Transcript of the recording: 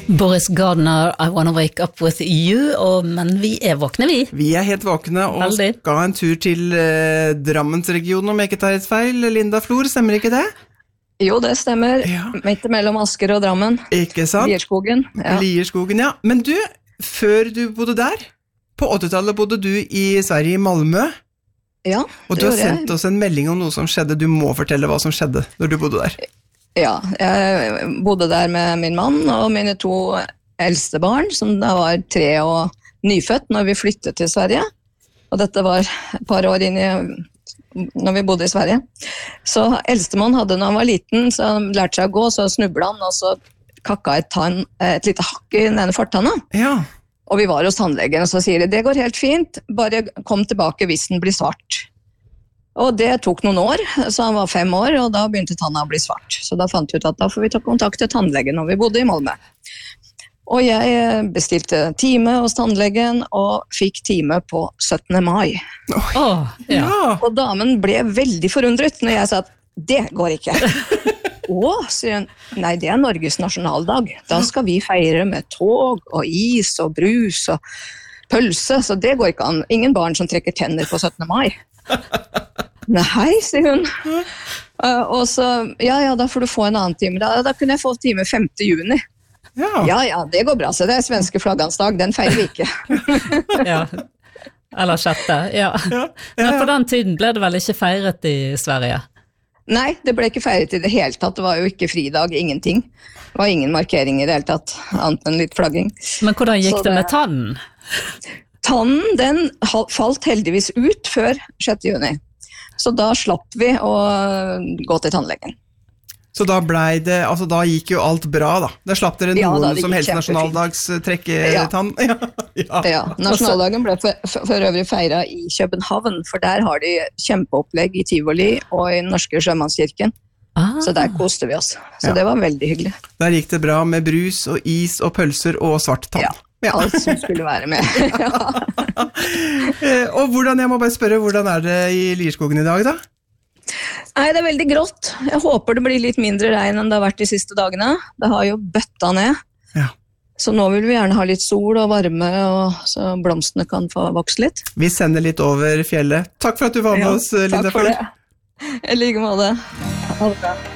Boris Gardner, I Wanna Wake Up With You, men vi våkne vi. Vi helt våkne og Veldig. skal en tur til Drammensregionen om jeg ikke tar et feil. Linda Flor, stemmer ikke det? Jo, det stemmer. Ja. Midt mellom Asker og Drammen. Ikke sant? Lierskogen. Ja. Lierskogen, ja. Men du, før du bodde der, på 80-tallet bodde du i Sverige, i Malmö. Ja, Og du har sendt oss en melding om noe som skjedde. Du må fortelle hva som skjedde når du bodde der. Ja, jeg bodde der med min mann og mine 2 eldste barn, som da var 3 og nyfødt når vi flyttet til Sverige. Og dette var et par år inn i når vi bodde i Sverige. Så eldstemann hadde, når han var liten, så han lærte seg å gå, så snublet han, og så kakka et lite hakk i den ene fortanna. Ja. Og vi var hos tannlegen, og så sier de, det går helt fint, bare kom tilbake hvis den blir svart. Og det tok noen år, så han var 5 år, og da begynte tanna å bli svart. Så da fant vi ut at da får vi ta kontakt til tannlegen når vi bodde i Malmö. Og jeg bestilte time hos tannlegen, og fikk time på 17. mai. Ja. Og damen ble veldig forundret når jeg sa at det går ikke. Sier hun, nei, det Norges nasjonaldag. Da skal vi feire med tog og is og brus og pølse, så det går ikke an. Ingen barn som trekker tenner på 17. mai. Nei, sier hun. Og så, ja, da får du få en annen time. Da kunne jeg få time 5. juni. Ja, det går bra, så det svenske flaggansdag, den feirer vi ikke. Ja, eller 6. Ja. Men på den tiden ble det vel ikke feiret i Sverige? Nei, det ble ikke feiret i det hele tatt. Det var jo ikke fridag, ingenting. Det var ingen markering i det hele tatt, annet enn litt flagging. Men hvordan gikk det med tannen? Tannen, den falt heldigvis ut før 6. juni. Så da slapp vi å gå til tannlegen. Så da da gikk jo alt bra da. Da slapp dere noen som helst nasjonaldags trekketann. Ja, nasjonaldagen ble for øvrig feiret i København, for der har de kjempeopplegg i Tivoli og i Norske Sjømannskirken. Så der koste vi oss. Så det var veldig hyggelig. Der gikk det bra med brus og is og pølser og svart tann. Ja, alt som skulle være med. Og jeg må bare spørre, hvordan det i Lierskogen i dag da? Nei, det veldig grått. Jeg håper det blir litt mindre regn enn det har vært de siste dagene. Det har jo bøtta ned. Ja. Så nå vil vi gjerne ha litt sol og varme, så blomstene kan få vokse litt. Vi sender litt over fjellet. Takk for at du var med oss, Linda. Takk for det. I like måte. Ha det bra.